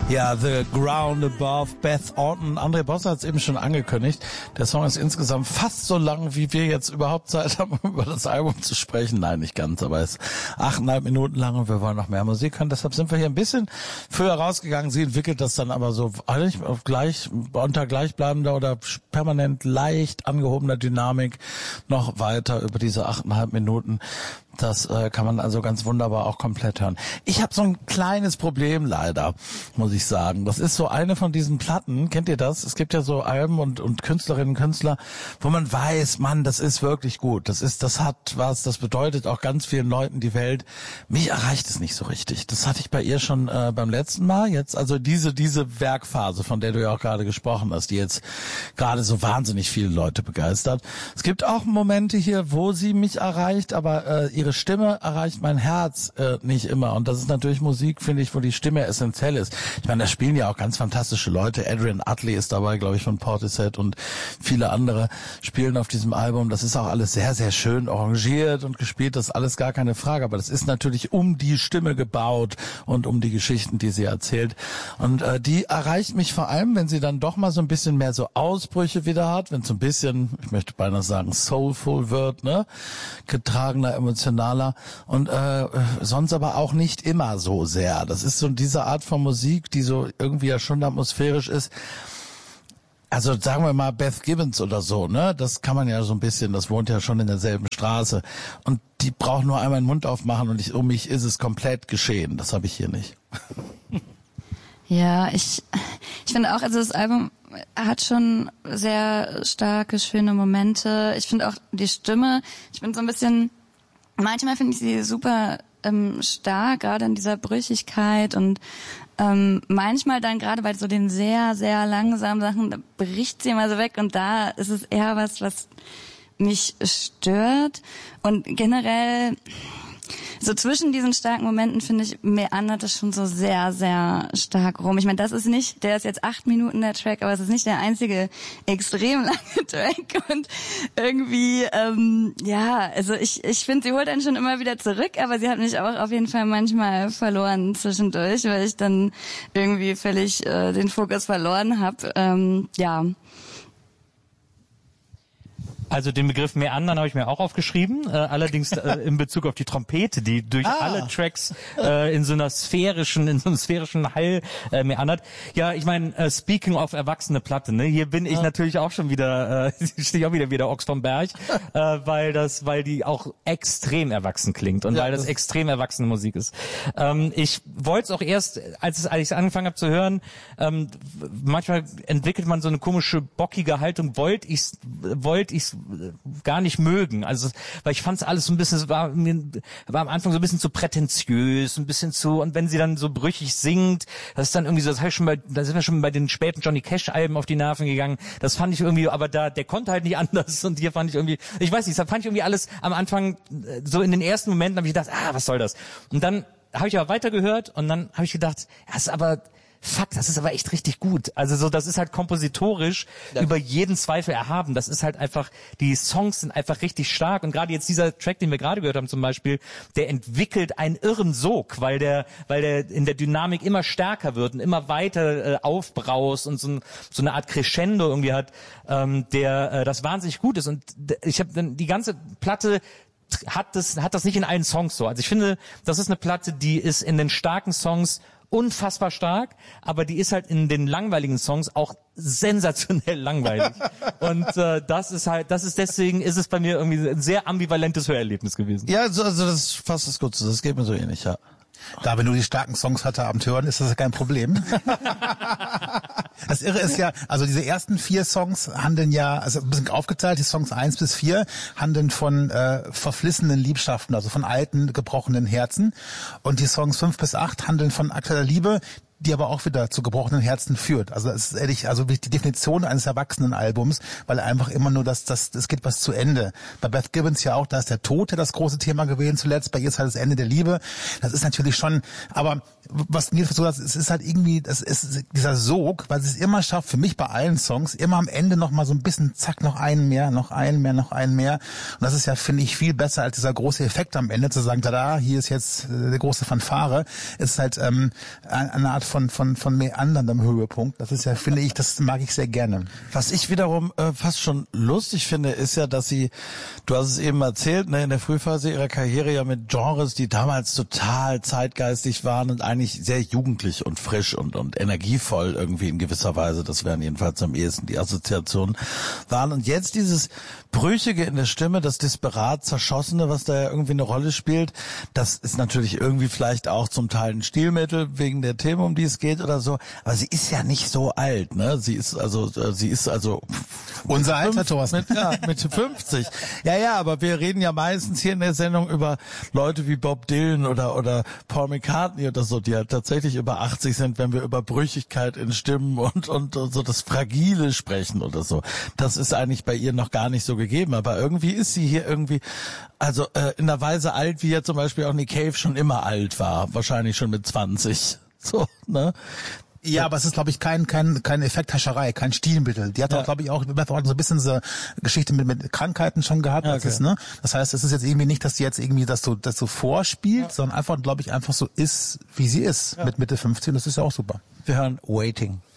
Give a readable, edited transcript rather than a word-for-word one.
Ja, The Ground Above, Beth Orton. André Bosse hat es eben schon angekündigt. Der Song ist insgesamt fast so lang, wie wir jetzt überhaupt Zeit haben, über das Album zu sprechen. Nein, nicht ganz, aber es ist 8,5 Minuten lang und wir wollen noch mehr Musik hören. Deshalb sind wir hier ein bisschen früher rausgegangen. Sie entwickelt das dann aber so eigentlich unter gleichbleibender oder permanent leicht angehobener Dynamik noch weiter über diese 8,5 Minuten. Das kann man also ganz wunderbar auch komplett hören. Ich habe so ein kleines Problem leider, muss ich sagen. Das ist so eine von diesen Platten, kennt ihr das? Es gibt ja so Alben und Künstlerinnen und Künstler, wo man weiß, Mann, das ist wirklich gut. Das hat was, das bedeutet auch ganz vielen Leuten die Welt. Mich erreicht es nicht so richtig. Das hatte ich bei ihr schon beim letzten Mal. Jetzt also diese Werkphase, von der du ja auch gerade gesprochen hast, die jetzt gerade so wahnsinnig viele Leute begeistert. Es gibt auch Momente hier, wo sie mich erreicht, aber ihre Stimme erreicht mein Herz nicht immer. Und das ist natürlich Musik, finde ich, wo die Stimme essentiell ist. Ich meine, da spielen ja auch ganz fantastische Leute. Adrian Utley ist dabei, glaube ich, von Portishead und viele andere spielen auf diesem Album. Das ist auch alles sehr, sehr schön arrangiert und gespielt. Das ist alles gar keine Frage. Aber das ist natürlich um die Stimme gebaut und um die Geschichten, die sie erzählt. Und die erreicht mich vor allem, wenn sie dann doch mal so ein bisschen mehr so Ausbrüche wieder hat, wenn es so ein bisschen, ich möchte beinahe sagen, soulful wird, ne? Getragener, emotionaler und sonst aber auch nicht immer so sehr. Das ist so diese Art von Musik, die so irgendwie ja schon atmosphärisch ist. Also sagen wir mal Beth Gibbons oder so, ne? Das kann man ja so ein bisschen, das wohnt ja schon in derselben Straße. Und die braucht nur einmal den Mund aufmachen und um mich ist es komplett geschehen. Das habe ich hier nicht. Ja, ich finde auch, also das Album hat schon sehr starke, schöne Momente. Ich finde auch die Stimme, ich bin so ein bisschen, manchmal finde ich sie super stark, gerade in dieser Brüchigkeit und manchmal dann gerade bei so den sehr, sehr langsamen Sachen, da bricht sie immer so weg und da ist es eher was mich stört und generell so zwischen diesen starken Momenten, finde ich, meandert das schon so sehr, sehr stark rum. Ich meine, das ist nicht, der ist jetzt 8 Minuten der Track, aber es ist nicht der einzige extrem lange Track und irgendwie, ja, also ich finde, sie holt einen schon immer wieder zurück, aber sie hat mich auch auf jeden Fall manchmal verloren zwischendurch, weil ich dann irgendwie völlig den Fokus verloren habe. Ja. Also den Begriff Meandern habe ich mir auch aufgeschrieben, allerdings in Bezug auf die Trompete, die durch alle Tracks in so einem sphärischen Hall meandert. Ja, ich meine, speaking of erwachsene Platte, ne, hier bin ich natürlich auch schon wieder, stehe ich auch wieder wie der Ochs vom Berg, weil die auch extrem erwachsen klingt und weil das extrem erwachsene Musik ist. Ich wollte es auch erst, als ich angefangen habe zu hören, manchmal entwickelt man so eine komische bockige Haltung, wollte ich's gar nicht mögen. Also, weil ich fand es alles so ein bisschen, war am Anfang so ein bisschen zu prätentiös, ein bisschen zu, und wenn sie dann so brüchig singt, das ist dann irgendwie so, da sind wir schon bei den späten Johnny Cash Alben auf die Nerven gegangen. Das fand ich irgendwie, aber der konnte halt nicht anders und hier fand ich irgendwie, ich weiß nicht, das fand ich irgendwie alles am Anfang, so in den ersten Momenten habe ich gedacht, was soll das? Und dann habe ich aber weitergehört und dann habe ich gedacht, das ist aber echt richtig gut. Also so, das ist halt kompositorisch über jeden Zweifel erhaben. Das ist halt einfach, die Songs sind einfach richtig stark. Und gerade jetzt dieser Track, den wir gerade gehört haben zum Beispiel, der entwickelt einen irren Sog, weil der in der Dynamik immer stärker wird und immer weiter aufbraust und so eine Art Crescendo irgendwie hat, das wahnsinnig gut ist. Und ich habe dann die ganze Platte hat das nicht in allen Songs so. Also ich finde, das ist eine Platte, die ist in den starken Songs unfassbar stark, aber die ist halt in den langweiligen Songs auch sensationell langweilig. Und deswegen ist es bei mir irgendwie ein sehr ambivalentes Hörerlebnis gewesen. Ja, also das fasst es gut. Das geht mir so ähnlich, ja. Da, wenn du die starken Songs heute Abend hören, ist das ja kein Problem. Das Irre ist ja, also diese ersten 4 Songs handeln ja, also ein bisschen aufgeteilt, die Songs 1 bis 4 handeln von verflissenen Liebschaften, also von alten, gebrochenen Herzen. Und die Songs 5 bis 8 handeln von aktueller Liebe, die aber auch wieder zu gebrochenen Herzen führt. Also es ist ehrlich, also die Definition eines Erwachsenenalbums, weil einfach immer nur es geht was zu Ende. Bei Beth Gibbons ja auch, da ist der Tod das große Thema gewesen zuletzt, bei ihr ist halt das Ende der Liebe. Das ist natürlich schon, aber was mir so, es ist halt irgendwie, das ist dieser Sog, weil sie es immer schafft, für mich bei allen Songs, immer am Ende noch mal so ein bisschen, zack, noch einen mehr. Und das ist ja, finde ich, viel besser als dieser große Effekt am Ende, zu sagen, tada, hier ist jetzt die große Fanfare. Es ist halt eine Art von meanderndem Höhepunkt. Das ist ja, finde ich, das mag ich sehr gerne. Was ich wiederum fast schon lustig finde, ist ja, dass sie, du hast es eben erzählt, ne, in der Frühphase ihrer Karriere ja mit Genres, die damals total zeitgeistig waren und eigentlich sehr jugendlich und frisch und energievoll irgendwie in gewisser Weise, das wären jedenfalls am ehesten die Assoziationen, waren. Und jetzt dieses Brüchige in der Stimme, das Disparat Zerschossene, was da ja irgendwie eine Rolle spielt, das ist natürlich irgendwie vielleicht auch zum Teil ein Stilmittel wegen der Themen, um die es geht oder so. Aber sie ist ja nicht so alt, ne? Sie ist also unser Alter, Thorsten. Mit 50. Ja, aber wir reden ja meistens hier in der Sendung über Leute wie Bob Dylan oder Paul McCartney oder so, die halt tatsächlich über 80 sind, wenn wir über Brüchigkeit in Stimmen und so das Fragile sprechen oder so. Das ist eigentlich bei ihr noch gar nicht so gegeben, aber irgendwie ist sie hier irgendwie, also in der Weise alt, wie ja zum Beispiel auch Nick Cave schon immer alt war, wahrscheinlich schon mit 20. So, ne? Ja, aber es ist, glaube ich, kein Effekthascherei, kein Stilmittel. Die hat auch, glaube ich, auch Beth Orton so ein bisschen so Geschichte mit Krankheiten schon gehabt. Okay. Das heißt, es ist jetzt irgendwie nicht, dass die jetzt irgendwie das so vorspielt, sondern einfach, glaube ich, einfach so ist, wie sie ist, mit Mitte 15. Das ist ja auch super. Wir hören Waiting.